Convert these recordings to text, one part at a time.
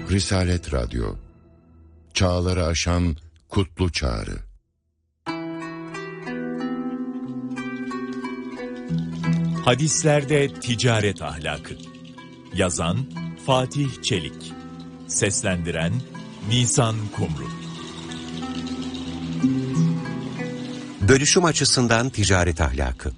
Risalet Radyo, çağları aşan kutlu çağrı. Hadislerde ticaret ahlakı. Yazan Fatih Çelik. Seslendiren Nisan Kumru. Bölüşüm açısından ticaret ahlakı.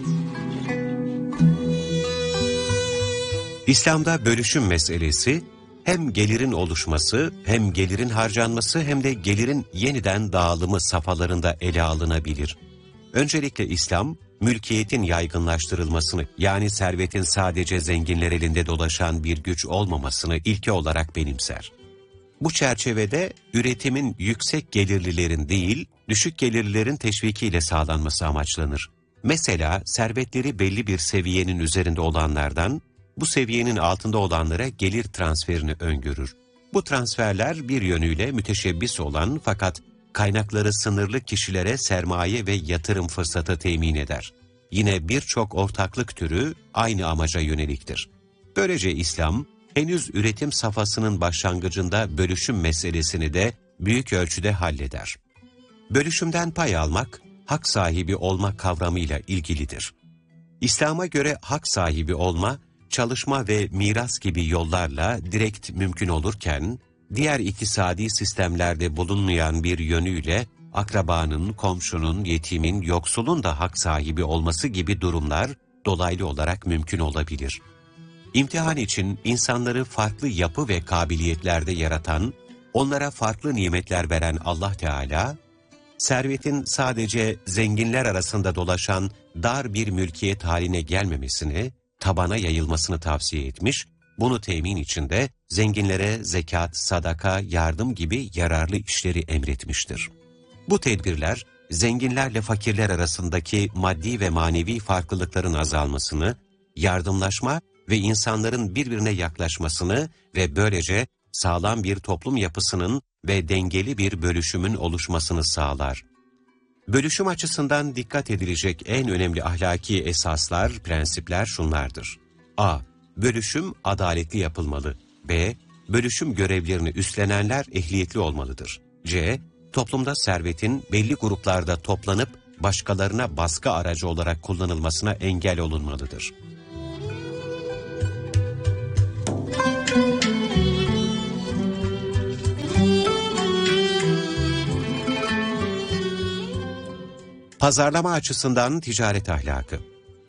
İslam'da bölüşüm meselesi, hem gelirin oluşması, hem gelirin harcanması, hem de gelirin yeniden dağılımı safhalarında ele alınabilir. Öncelikle İslam, mülkiyetin yaygınlaştırılmasını, yani servetin sadece zenginler elinde dolaşan bir güç olmamasını ilke olarak benimser. Bu çerçevede üretimin yüksek gelirlilerin değil, düşük gelirlilerin teşvikiyle sağlanması amaçlanır. Mesela servetleri belli bir seviyenin üzerinde olanlardan, bu seviyenin altında olanlara gelir transferini öngörür. Bu transferler bir yönüyle müteşebbis olan fakat kaynakları sınırlı kişilere sermaye ve yatırım fırsatı temin eder. Yine birçok ortaklık türü aynı amaca yöneliktir. Böylece İslam, henüz üretim safhasının başlangıcında bölüşüm meselesini de büyük ölçüde halleder. Bölüşümden pay almak, hak sahibi olma kavramıyla ilgilidir. İslam'a göre hak sahibi olma, çalışma ve miras gibi yollarla direkt mümkün olurken, diğer iktisadi sistemlerde bulunmayan bir yönüyle akrabanın, komşunun, yetimin, yoksulun da hak sahibi olması gibi durumlar dolaylı olarak mümkün olabilir. İmtihan için insanları farklı yapı ve kabiliyetlerde yaratan, onlara farklı nimetler veren Allah Teala, servetin sadece zenginler arasında dolaşan dar bir mülkiyet haline gelmemesini, tabana yayılmasını tavsiye etmiş, bunu temin için de zenginlere zekat, sadaka, yardım gibi yararlı işleri emretmiştir. Bu tedbirler, zenginlerle fakirler arasındaki maddi ve manevi farklılıkların azalmasını, yardımlaşma ve insanların birbirine yaklaşmasını ve böylece sağlam bir toplum yapısının ve dengeli bir bölüşümün oluşmasını sağlar. Bölüşüm açısından dikkat edilecek en önemli ahlaki esaslar, prensipler şunlardır. A. Bölüşüm adaletli yapılmalı. B. Bölüşüm görevlerini üstlenenler ehliyetli olmalıdır. C. Toplumda servetin belli gruplarda toplanıp başkalarına baskı aracı olarak kullanılmasına engel olunmalıdır. Pazarlama açısından ticaret ahlakı.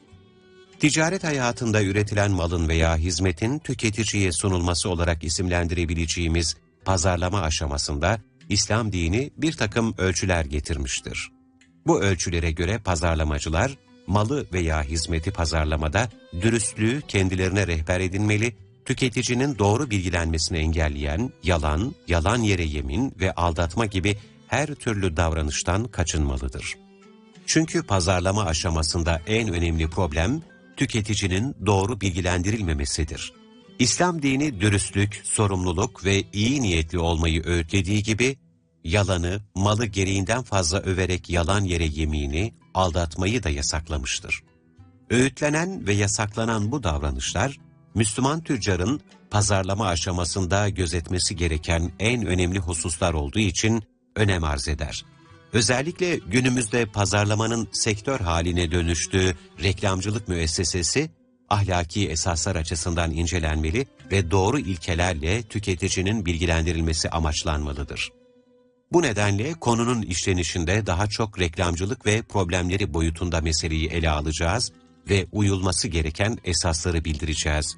Ticaret hayatında üretilen malın veya hizmetin tüketiciye sunulması olarak isimlendirebileceğimiz pazarlama aşamasında İslam dini bir takım ölçüler getirmiştir. Bu ölçülere göre pazarlamacılar malı veya hizmeti pazarlamada dürüstlüğü kendilerine rehber edinmeli, tüketicinin doğru bilgilenmesini engelleyen yalan, yalan yere yemin ve aldatma gibi her türlü davranıştan kaçınmalıdır. Çünkü pazarlama aşamasında en önemli problem tüketicinin doğru bilgilendirilmemesidir. İslam dini dürüstlük, sorumluluk ve iyi niyetli olmayı öğütlediği gibi, yalanı, malı gereğinden fazla överek yalan yere yemini, aldatmayı da yasaklamıştır. Öğütlenen ve yasaklanan bu davranışlar, Müslüman tüccarın pazarlama aşamasında gözetmesi gereken en önemli hususlar olduğu için önem arz eder. Özellikle günümüzde pazarlamanın sektör haline dönüştüğü reklamcılık müessesesi, ahlaki esaslar açısından incelenmeli ve doğru ilkelerle tüketicinin bilgilendirilmesi amaçlanmalıdır. Bu nedenle konunun işlenişinde daha çok reklamcılık ve problemleri boyutunda meseleyi ele alacağız ve uyulması gereken esasları bildireceğiz.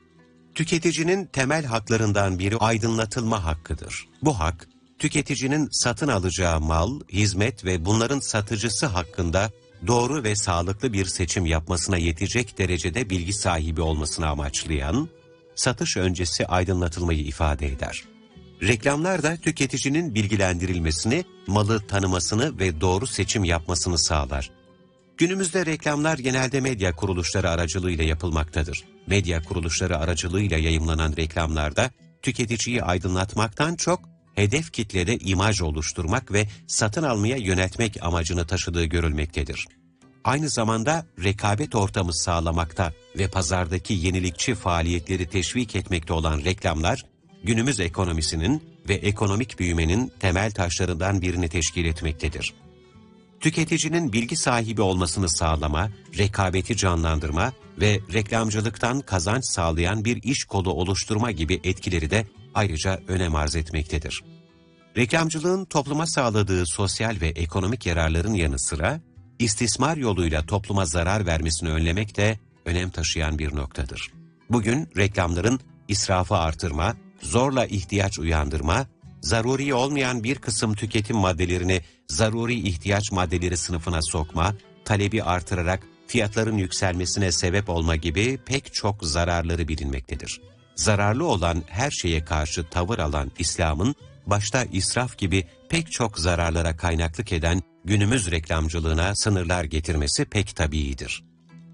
Tüketicinin temel haklarından biri aydınlatılma hakkıdır. Bu hak, tüketicinin satın alacağı mal, hizmet ve bunların satıcısı hakkında doğru ve sağlıklı bir seçim yapmasına yetecek derecede bilgi sahibi olmasını amaçlayan, satış öncesi aydınlatılmayı ifade eder. Reklamlar da tüketicinin bilgilendirilmesini, malı tanımasını ve doğru seçim yapmasını sağlar. Günümüzde reklamlar genelde medya kuruluşları aracılığıyla yapılmaktadır. Medya kuruluşları aracılığıyla yayımlanan reklamlarda tüketiciyi aydınlatmaktan çok, hedef kitlede imaj oluşturmak ve satın almaya yöneltmek amacını taşıdığı görülmektedir. Aynı zamanda rekabet ortamı sağlamakta ve pazardaki yenilikçi faaliyetleri teşvik etmekte olan reklamlar, günümüz ekonomisinin ve ekonomik büyümenin temel taşlarından birini teşkil etmektedir. Tüketicinin bilgi sahibi olmasını sağlama, rekabeti canlandırma ve reklamcılıktan kazanç sağlayan bir iş kolu oluşturma gibi etkileri de ayrıca önem arz etmektedir. Reklamcılığın topluma sağladığı sosyal ve ekonomik yararların yanı sıra, istismar yoluyla topluma zarar vermesini önlemek de önem taşıyan bir noktadır. Bugün reklamların israfı artırma, zorla ihtiyaç uyandırma, zaruri olmayan bir kısım tüketim maddelerini zaruri ihtiyaç maddeleri sınıfına sokma, talebi artırarak fiyatların yükselmesine sebep olma gibi pek çok zararları bilinmektedir. Zararlı olan her şeye karşı tavır alan İslam'ın, başta israf gibi pek çok zararlara kaynaklık eden günümüz reklamcılığına sınırlar getirmesi pek tabiidir.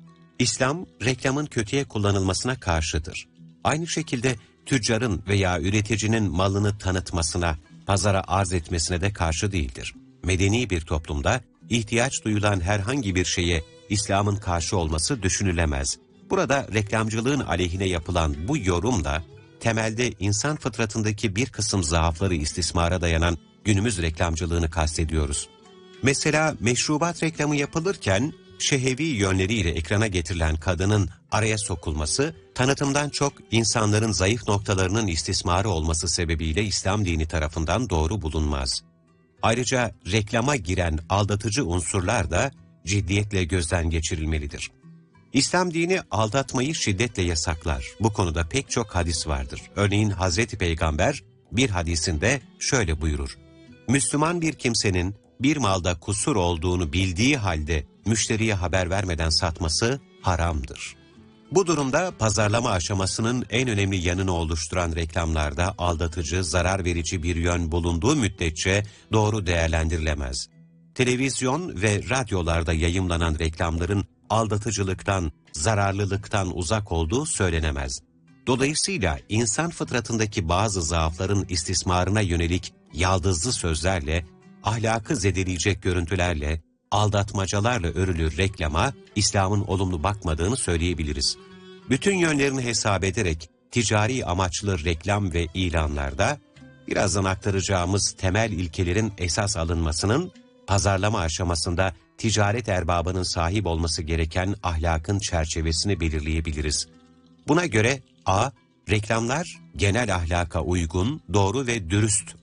İslam, reklamın kötüye kullanılmasına karşıdır. Aynı şekilde tüccarın veya üreticinin malını tanıtmasına, pazara arz etmesine de karşı değildir. Medeni bir toplumda ihtiyaç duyulan herhangi bir şeye İslam'ın karşı olması düşünülemez. Burada reklamcılığın aleyhine yapılan bu yorum da temelde insan fıtratındaki bir kısım zaafları istismara dayanan günümüz reklamcılığını kastediyoruz. Mesela meşrubat reklamı yapılırken şehevi yönleriyle ekrana getirilen kadının araya sokulması, tanıtımdan çok insanların zayıf noktalarının istismarı olması sebebiyle İslam dini tarafından doğru bulunmaz. Ayrıca reklama giren aldatıcı unsurlar da ciddiyetle gözden geçirilmelidir. İslam dini aldatmayı şiddetle yasaklar. Bu konuda pek çok hadis vardır. Örneğin Hazreti Peygamber bir hadisinde şöyle buyurur: Müslüman bir kimsenin bir malda kusur olduğunu bildiği halde müşteriye haber vermeden satması haramdır. Bu durumda pazarlama aşamasının en önemli yanını oluşturan reklamlarda aldatıcı, zarar verici bir yön bulunduğu müddetçe doğru değerlendirilemez. Televizyon ve radyolarda yayımlanan reklamların aldatıcılıktan, zararlılıktan uzak olduğu söylenemez. Dolayısıyla insan fıtratındaki bazı zaafların istismarına yönelik yaldızlı sözlerle, ahlakı zedeleyecek görüntülerle, aldatmacalarla örülü reklama İslam'ın olumlu bakmadığını söyleyebiliriz. Bütün yönlerini hesap ederek ticari amaçlı reklam ve ilanlarda birazdan aktaracağımız temel ilkelerin esas alınmasının pazarlama aşamasında ticaret erbabının sahip olması gereken ahlakın çerçevesini belirleyebiliriz. Buna göre a. Reklamlar genel ahlaka uygun, doğru ve dürüst